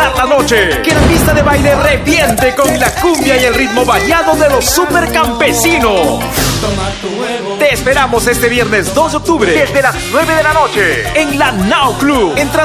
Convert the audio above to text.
ganar la noche. Que la pista de baile reviente con la cumbia y el ritmo variado de los supercampesinos. Te esperamos este viernes 2 de octubre desde las 9 de la noche en la Now Club.